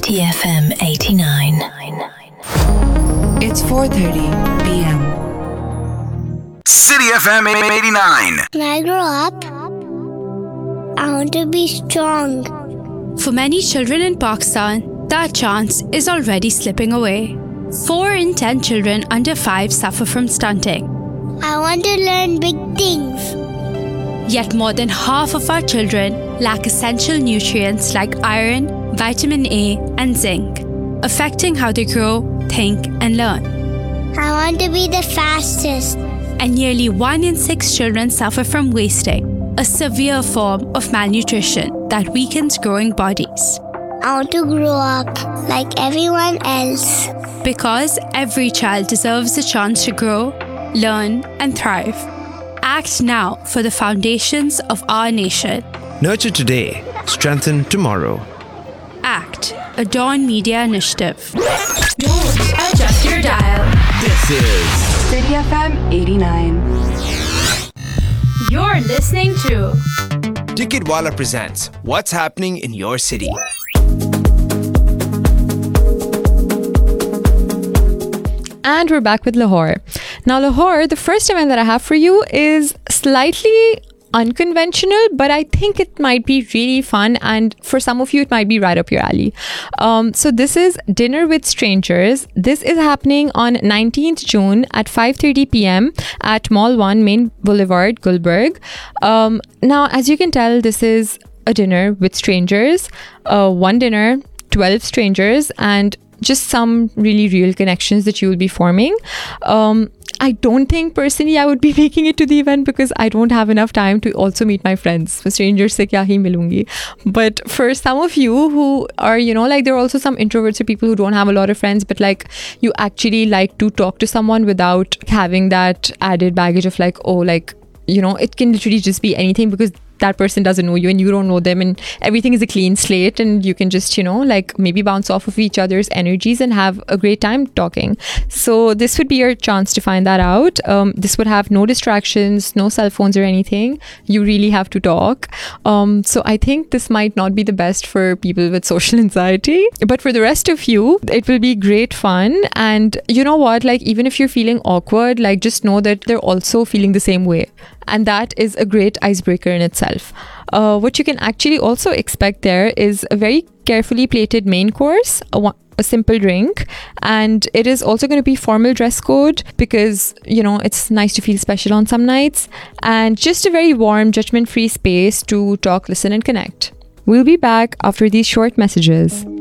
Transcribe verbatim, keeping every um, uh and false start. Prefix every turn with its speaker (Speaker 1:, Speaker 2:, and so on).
Speaker 1: City F M eighty-nine.
Speaker 2: It's four thirty p.m.
Speaker 3: City F M eighty-nine.
Speaker 4: When I grow up, I want to be strong.
Speaker 5: For many children in Pakistan, that chance is already slipping away. Four in ten children under five suffer from stunting.
Speaker 4: I want to learn big things.
Speaker 5: Yet more than half of our children lack essential nutrients like iron, vitamin A, and zinc, affecting how they grow, think, and learn.
Speaker 4: I want to be the fastest.
Speaker 5: And nearly one in six children suffer from wasting, a severe form of malnutrition that weakens growing bodies.
Speaker 4: I want to grow up like everyone else.
Speaker 5: Because every child deserves a chance to grow, learn, and thrive. Act now for the foundations of our nation.
Speaker 6: Nurture today, strengthen tomorrow.
Speaker 5: ACT, a Dawn Media initiative. Don't adjust your dial.
Speaker 6: This is
Speaker 2: City F M eighty-nine.
Speaker 5: You're listening to
Speaker 6: Ticketwala presents What's Happening in Your City.
Speaker 7: And we're back with Lahore. Now, Lahore, the first event that I have for you is slightly unconventional, but I think it might be really fun, and for some of you, it might be right up your alley. Um, so this is Dinner with Strangers. This is happening on nineteenth June at five thirty p.m. at Mall one, Main Boulevard, Gulberg. Um, now, as you can tell, this is a dinner with strangers. Uh, one dinner, twelve strangers, and just some really real connections that you will be forming. Um, I don't think personally I would be making it to the event because I don't have enough time to also meet my friends. For strangers se kya hi milungi. But for some of you who are, you know, like there are also some introverts or people who don't have a lot of friends, but like you actually like to talk to someone without having that added baggage of like, oh, like, you know, it can literally just be anything because that person doesn't know you and you don't know them, and everything is a clean slate, and you can just, you know, like maybe bounce off of each other's energies and have a great time talking. So this would be your chance to find that out. Um, this would have no distractions, no cell phones or anything. You really have to talk. Um, so I think this might not be the best for people with social anxiety, but for the rest of you, it will be great fun. And you know what, like even if you're feeling awkward, like just know that they're also feeling the same way. And that is a great icebreaker in itself. Uh, what you can actually also expect there is a very carefully plated main course, a, a simple drink, and it is also going to be formal dress code because, you know, it's nice to feel special on some nights, and just a very warm, judgment-free space to talk, listen, and connect. We'll be back after these short messages.